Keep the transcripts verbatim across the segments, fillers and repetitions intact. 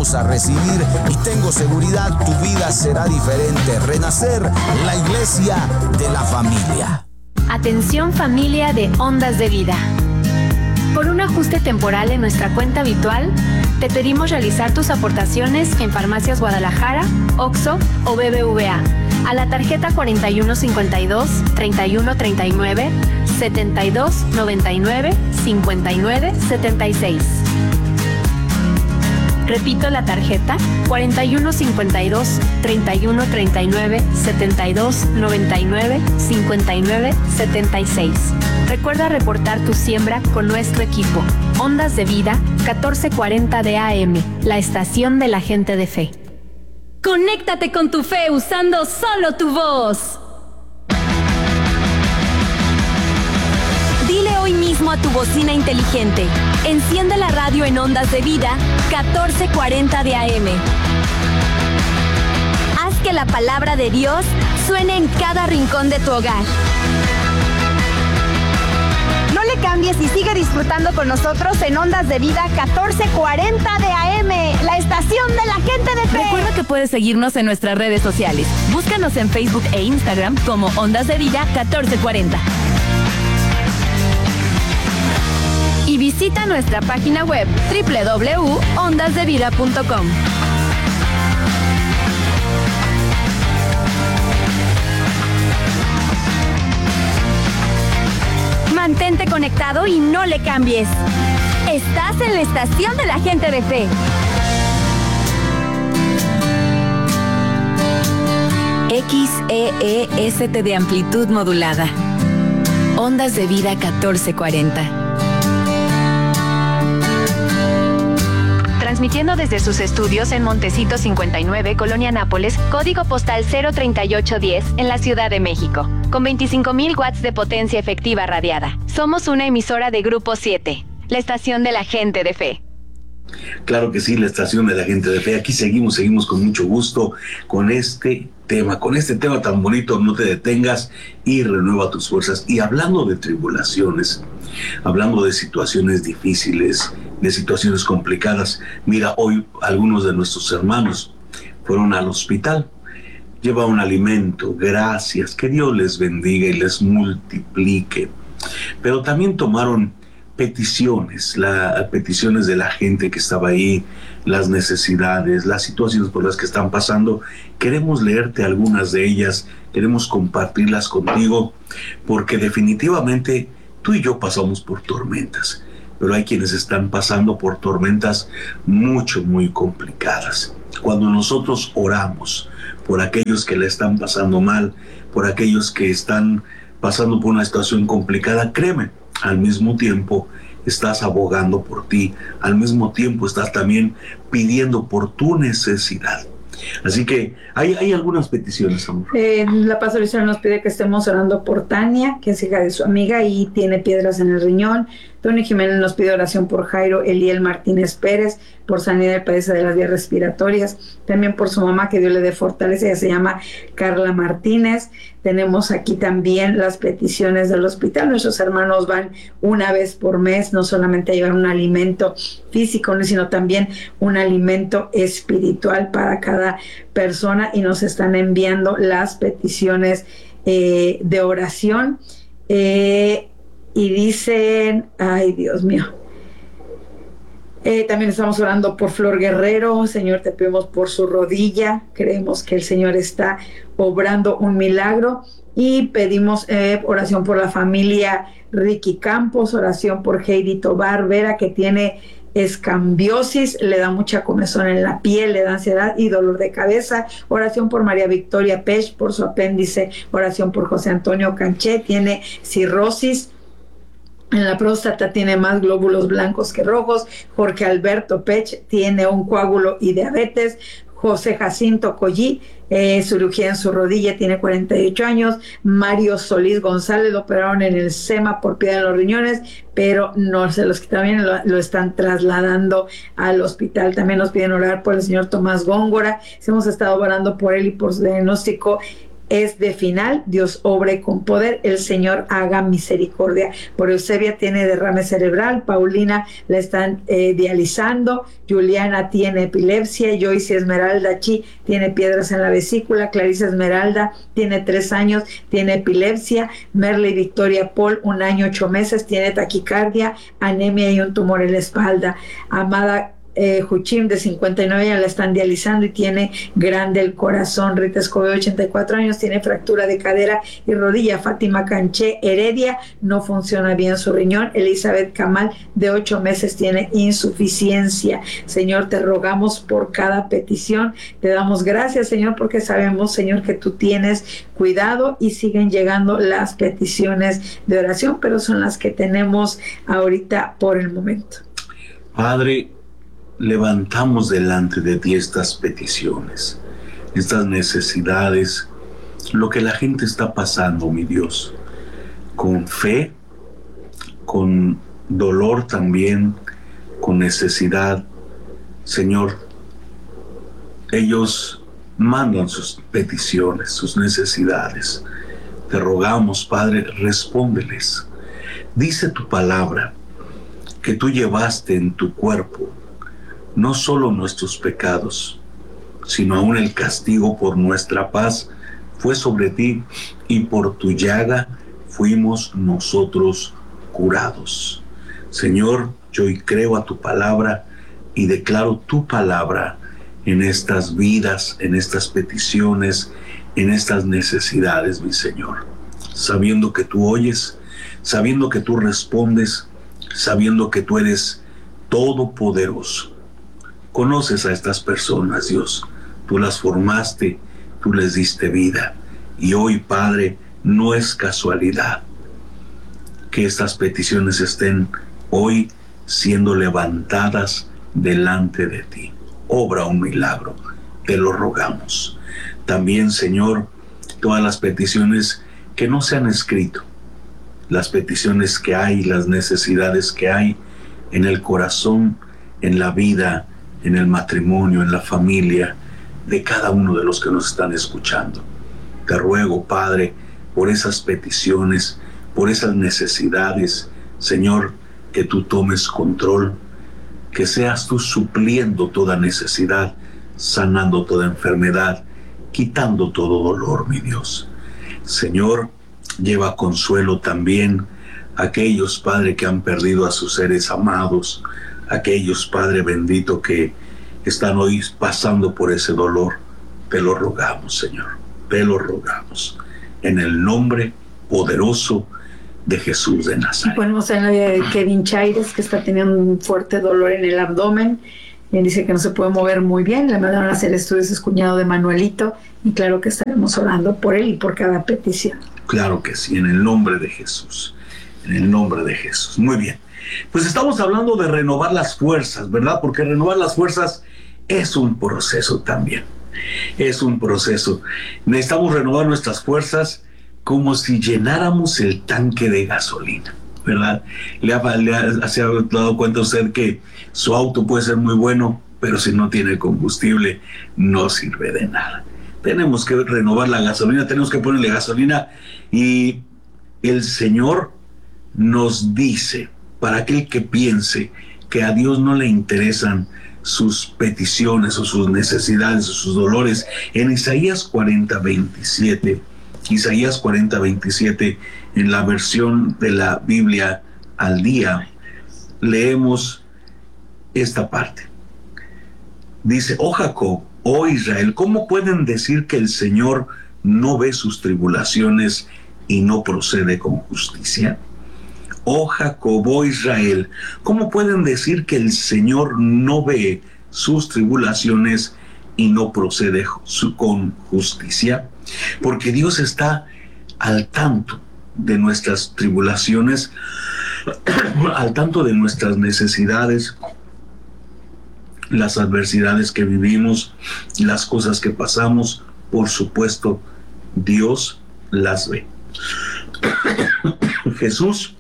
vamos a recibir y tengo seguridad tu vida será diferente. Renacer, la iglesia de la familia. Atención familia de Ondas de Vida. Por un ajuste temporal en nuestra cuenta habitual, te pedimos realizar tus aportaciones en Farmacias Guadalajara, Oxxo o B B V A a la tarjeta cuarenta y uno cincuenta y dos, treinta y uno treinta y nueve, setenta y dos noventa y nueve, cincuenta y nueve setenta y seis. Repito la tarjeta cuarenta y uno cincuenta y dos, treinta y uno treinta y nueve, setenta y dos noventa y nueve, cincuenta y nueve setenta y seis. Recuerda reportar tu siembra con nuestro equipo. Ondas de Vida, catorce cuarenta de A M, la estación de la gente de fe. Conéctate con tu fe usando solo tu voz. Dile hoy mismo a tu bocina inteligente: enciende la radio en Ondas de Vida, catorce cuarenta de A M. Haz que la palabra de Dios suene en cada rincón de tu hogar. No le cambies y sigue disfrutando con nosotros en Ondas de Vida catorce cuarenta de A M, la estación de la gente de fe. Recuerda que puedes seguirnos en nuestras redes sociales. Búscanos en Facebook e Instagram como Ondas de Vida catorce cuarenta. Y visita nuestra página web doble u doble u doble u punto ondas de vida punto com. Mantente conectado y no le cambies. Estás en la estación de la gente de fe. X E E S T de amplitud modulada. Ondas de Vida catorce cuarenta. Transmitiendo desde sus estudios en Montecito cincuenta y nueve, Colonia Nápoles, código postal cero treinta y ocho diez, en la Ciudad de México, con veinticinco mil watts de potencia efectiva radiada. Somos una emisora de Grupo siete, la estación de la gente de fe. Claro que sí, la estación de la gente de fe. Aquí seguimos, seguimos con mucho gusto con este tema, con este tema tan bonito. No te detengas y renueva tus fuerzas. Y hablando de tribulaciones, hablando de situaciones difíciles, de situaciones complicadas, mira, hoy algunos de nuestros hermanos fueron al hospital. Lleva un alimento, gracias, que Dios les bendiga y les multiplique. Pero también tomaron peticiones, la, peticiones de la gente que estaba ahí, las necesidades, las situaciones por las que están pasando. Queremos leerte algunas de ellas, queremos compartirlas contigo, porque definitivamente tú y yo pasamos por tormentas, pero hay quienes están pasando por tormentas mucho, muy complicadas. Cuando nosotros oramos por aquellos que le están pasando mal, por aquellos que están pasando por una situación complicada, créeme, al mismo tiempo estás abogando por ti, al mismo tiempo estás también pidiendo por tu necesidad. Así que hay, hay algunas peticiones, amor. Eh, la pastora nos pide que estemos orando por Tania, que es hija de su amiga y tiene piedras en el riñón. Tony Jiménez nos pide oración por Jairo Eliel Martínez Pérez, por sanidad del padece de las vías respiratorias, también por su mamá, que Dios le dé fortaleza. Ella se llama Carla Martínez. Tenemos aquí también las peticiones del hospital. Nuestros hermanos van una vez por mes, no solamente a llevar un alimento físico, sino también un alimento espiritual para cada persona, y nos están enviando las peticiones eh, de oración. Eh, y dicen, ay Dios mío, Eh, también estamos orando por Flor Guerrero. Señor, te pedimos por su rodilla. Creemos que el Señor está obrando un milagro. Y pedimos eh, oración por la familia Ricky Campos, oración por Heidi Tobar Vera, que tiene escambiosis, le da mucha comezón en la piel, le da ansiedad y dolor de cabeza. Oración por María Victoria Pech, por su apéndice. Oración por José Antonio Canché, tiene cirrosis en la próstata, tiene más glóbulos blancos que rojos. Jorge Alberto Pech tiene un coágulo y diabetes. José Jacinto Collí, eh, cirugía en su rodilla, tiene cuarenta y ocho años. Mario Solís González, lo operaron en el SEMA por piedra en los riñones, pero no se los quita bien, lo, lo están trasladando al hospital. También nos piden orar por el señor Tomás Góngora. Hemos estado orando por él y por su diagnóstico es de final, Dios obre con poder, el Señor haga misericordia. Por Eusebia tiene derrame cerebral, Paulina la están eh, dializando, Juliana tiene epilepsia, Joyce Esmeralda Chi tiene piedras en la vesícula, Clarisa Esmeralda tiene tres años, tiene epilepsia, Merle Victoria Paul, un año, ocho meses, tiene taquicardia, anemia y un tumor en la espalda. Amada Eh, Juchim, de cincuenta y nueve años, la están dializando y tiene grande el corazón. Rita Escobedo, ochenta y cuatro años, tiene fractura de cadera y rodilla. Fátima Canché Heredia, no funciona bien su riñón. Elizabeth Camal, de ocho meses, tiene insuficiencia. Señor, te rogamos por cada petición, te damos gracias, Señor, porque sabemos, Señor, que tú tienes cuidado y siguen llegando las peticiones de oración, pero son las que tenemos ahorita por el momento. Padre, levantamos delante de ti estas peticiones, estas necesidades, lo que la gente está pasando, mi Dios, con fe, con dolor también, con necesidad. Señor, ellos mandan sus peticiones, sus necesidades. Te rogamos, Padre, respóndeles. Dice tu palabra que tú llevaste en tu cuerpo no solo nuestros pecados, sino aún el castigo por nuestra paz fue sobre ti, y por tu llaga fuimos nosotros curados. Señor, yo hoy creo a tu palabra y declaro tu palabra en estas vidas, en estas peticiones, en estas necesidades, mi Señor, sabiendo que tú oyes, sabiendo que tú respondes, sabiendo que tú eres todopoderoso. Conoces a estas personas, Dios, tú las formaste, tú les diste vida, y hoy, Padre, no es casualidad que estas peticiones estén hoy siendo levantadas delante de ti. Obra un milagro, te lo rogamos. También, Señor, todas las peticiones que no se han escrito, las peticiones que hay, las necesidades que hay en el corazón, en la vida, en el matrimonio, en la familia de cada uno de los que nos están escuchando. Te ruego, Padre, por esas peticiones, por esas necesidades, Señor, que tú tomes control, que seas tú supliendo toda necesidad, sanando toda enfermedad, quitando todo dolor, mi Dios. Señor, lleva consuelo también a aquellos, Padre, que han perdido a sus seres amados, aquellos, Padre bendito, que están hoy pasando por ese dolor. Te lo rogamos, Señor, te lo rogamos, en el nombre poderoso de Jesús de Nazaret. Ponemos en la vida de Kevin Chaires, que está teniendo un fuerte dolor en el abdomen. Él dice que no se puede mover muy bien. Le mandaron a hacer estudios, es cuñado de Manuelito, y claro que estaremos orando por él y por cada petición. Claro que sí, en el nombre de Jesús, en el nombre de Jesús. Muy bien, pues estamos hablando de renovar las fuerzas, ¿verdad? Porque renovar las fuerzas es un proceso también, es un proceso. Necesitamos renovar nuestras fuerzas como si llenáramos el tanque de gasolina, ¿verdad? Le ha, le ha, ¿se ha dado cuenta usted que su auto puede ser muy bueno, pero si no tiene combustible, no sirve de nada? Tenemos que renovar la gasolina, tenemos que ponerle gasolina, y el Señor nos dice, para aquel que piense que a Dios no le interesan sus peticiones o sus necesidades o sus dolores, en Isaías cuarenta, veintisiete, Isaías cuarenta, veintisiete, en la versión de la Biblia al día, leemos esta parte. Dice: oh Jacob, oh Israel, ¿cómo pueden decir que el Señor no ve sus tribulaciones y no procede con justicia? Oh Jacob, oh Israel, ¿cómo pueden decir que el Señor no ve sus tribulaciones y no procede con justicia? Porque Dios está al tanto de nuestras tribulaciones, al tanto de nuestras necesidades, las adversidades que vivimos, las cosas que pasamos. Por supuesto, Dios las ve. Jesús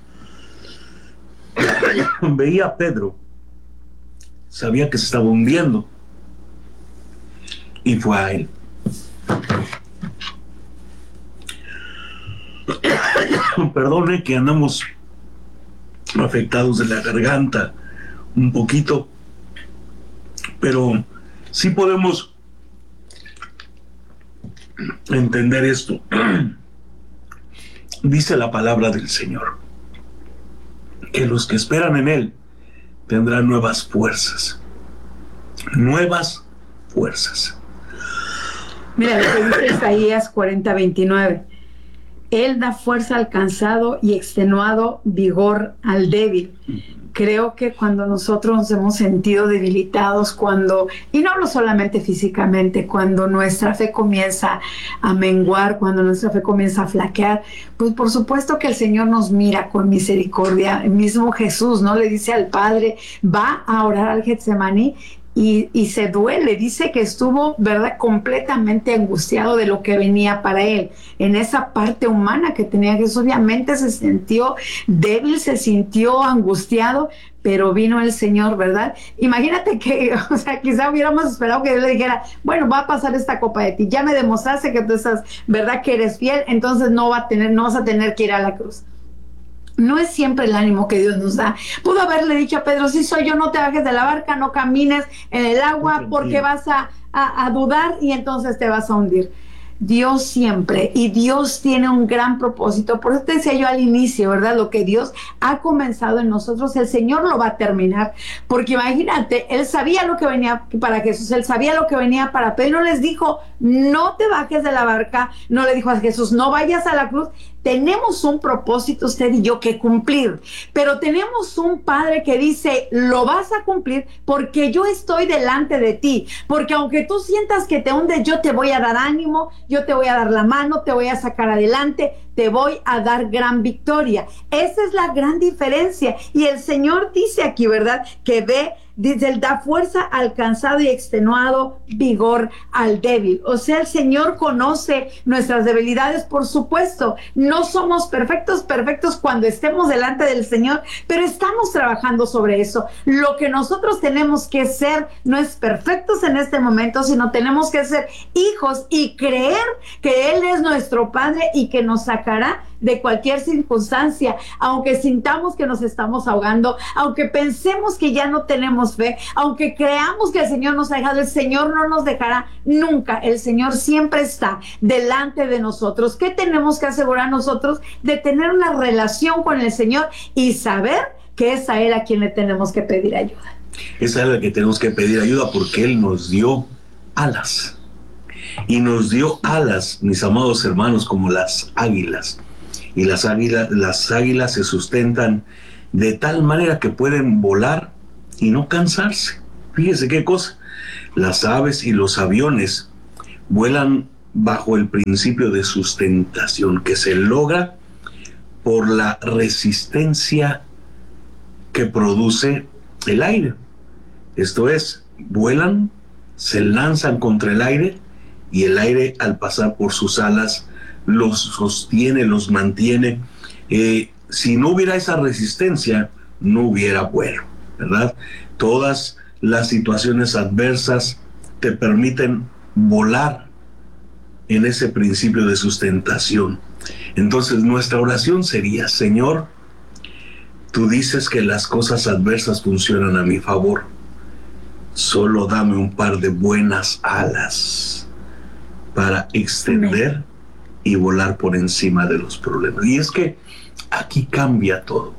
veía a Pedro, sabía que se estaba hundiendo, y fue a él. Perdone que andamos afectados de la garganta un poquito, pero sí podemos entender esto. Dice la palabra del Señor que los que esperan en Él tendrán nuevas fuerzas, nuevas fuerzas. Mira lo que dice Isaías cuarenta veintinueve. Él da fuerza al cansado y extenuado vigor al débil. Creo que cuando nosotros nos hemos sentido debilitados, cuando, y no hablo solamente físicamente, cuando nuestra fe comienza a menguar, cuando nuestra fe comienza a flaquear, pues por supuesto que el Señor nos mira con misericordia. El mismo Jesús, ¿no? Le dice al Padre, va a orar al Getsemaní, Y, y se duele, dice que estuvo, ¿verdad?, completamente angustiado de lo que venía para él, en esa parte humana que tenía Jesús. Obviamente se sintió débil, se sintió angustiado, pero vino el Señor, ¿verdad? Imagínate que, o sea, quizá hubiéramos esperado que Dios le dijera, bueno, va a pasar esta copa de ti, ya me demostraste que tú estás, ¿verdad?, que eres fiel, entonces no va a tener, no vas a tener que ir a la cruz. No es siempre el ánimo que Dios nos da. Pudo haberle dicho a Pedro, sí soy yo, no te bajes de la barca, no camines en el agua porque vas a, a, a dudar y entonces te vas a hundir. Dios siempre, y Dios tiene un gran propósito. Por eso te decía yo al inicio, ¿verdad? Lo que Dios ha comenzado en nosotros, el Señor lo va a terminar. Porque imagínate, Él sabía lo que venía para Jesús, Él sabía lo que venía para Pedro. No les dijo, no te bajes de la barca, no le dijo a Jesús, no vayas a la cruz. Tenemos un propósito usted y yo que cumplir, pero tenemos un Padre que dice, lo vas a cumplir porque yo estoy delante de ti, porque aunque tú sientas que te hundes, yo te voy a dar ánimo, yo te voy a dar la mano, te voy a sacar adelante, te voy a dar gran victoria. Esa es la gran diferencia. Y el Señor dice aquí, ¿verdad?, que ve, dice, Él da fuerza al cansado y extenuado, vigor al débil. O sea, el Señor conoce nuestras debilidades, por supuesto. No somos perfectos, perfectos cuando estemos delante del Señor, pero estamos trabajando sobre eso. Lo que nosotros tenemos que ser no es perfectos en este momento, sino tenemos que ser hijos y creer que Él es nuestro Padre y que nos sacará de cualquier circunstancia, aunque sintamos que nos estamos ahogando, aunque pensemos que ya no tenemos fe, aunque creamos que el Señor nos ha dejado, el Señor no nos dejará nunca. El Señor siempre está delante de nosotros. ¿Qué tenemos que asegurar nosotros? De tener una relación con el Señor y saber que es a Él a quien le tenemos que pedir ayuda. Es a Él a que tenemos que pedir ayuda porque Él nos dio alas. Y nos dio alas, mis amados hermanos, como las águilas. Y las águilas, las águilas se sustentan de tal manera que pueden volar y no cansarse. Fíjese qué cosa. Las aves y los aviones vuelan bajo el principio de sustentación que se logra por la resistencia que produce el aire. Esto es, vuelan, se lanzan contra el aire y el aire, al pasar por sus alas, los sostiene, los mantiene. Eh, si no hubiera esa resistencia, no hubiera vuelo, ¿verdad? Todas las situaciones adversas te permiten volar en ese principio de sustentación. Entonces nuestra oración sería, Señor, tú dices que las cosas adversas funcionan a mi favor. Solo dame un par de buenas alas para extender Amén. Y volar por encima de los problemas. Y es que aquí cambia todo.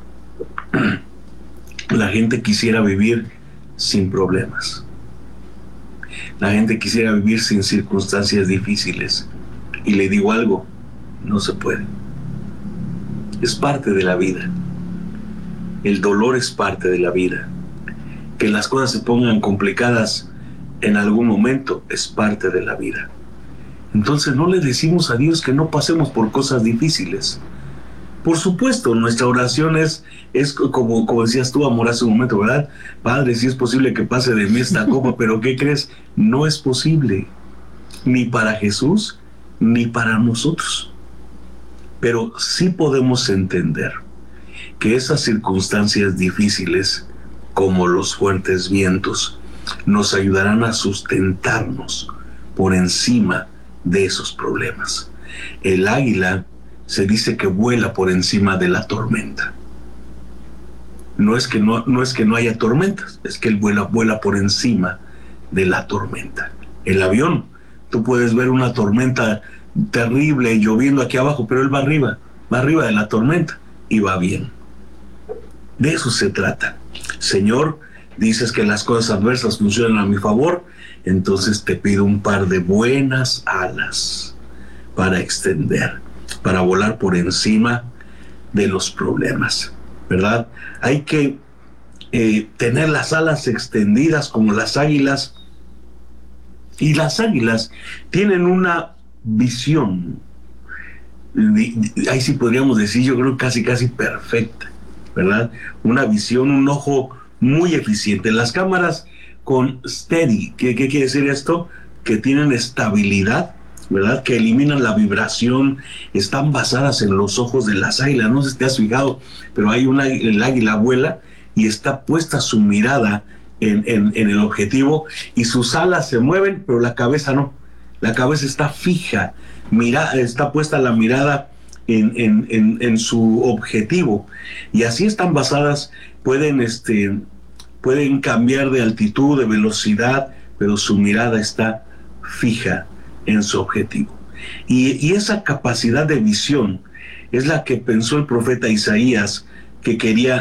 La gente quisiera vivir sin problemas. La gente quisiera vivir sin circunstancias difíciles. Y le digo algo, no se puede. Es parte de la vida. El dolor es parte de la vida. Que las cosas se pongan complicadas en algún momento es parte de la vida. Entonces no le decimos a Dios que no pasemos por cosas difíciles. Por supuesto, nuestra oración es, es como, como decías tú, amor, hace un momento, ¿verdad? Padre, si es posible que pase de mí esta copa, pero ¿qué crees? No es posible, ni para Jesús, ni para nosotros. Pero sí podemos entender que esas circunstancias difíciles, como los fuertes vientos, nos ayudarán a sustentarnos por encima de esos problemas. El águila se dice que vuela por encima de la tormenta. No es que no, no es que no haya tormentas, es que él vuela, vuela por encima de la tormenta. El avión, tú puedes ver una tormenta terrible lloviendo aquí abajo, pero él va arriba, va arriba de la tormenta y va bien. De eso se trata. Señor, dices que las cosas adversas funcionan a mi favor, entonces te pido un par de buenas alas para extender, para volar por encima de los problemas, ¿verdad? Hay que eh, tener las alas extendidas como las águilas, y las águilas tienen una visión, ahí sí podríamos decir, yo creo casi casi perfecta, ¿verdad? Una visión, un ojo muy eficiente. Las cámaras con steady, ¿qué, qué quiere decir esto? Que tienen estabilidad, ¿verdad? Que eliminan la vibración, están basadas en los ojos de las águilas. No sé si te has fijado, pero hay una, el águila vuela y está puesta su mirada en, en, en el objetivo, y sus alas se mueven, pero la cabeza no. La cabeza está fija, mira, está puesta la mirada en, en, en, en su objetivo, y así están basadas. Pueden, este, pueden cambiar de altitud, de velocidad, pero su mirada está fija en su objetivo. Y, y esa capacidad de visión es la que pensó el profeta Isaías que quería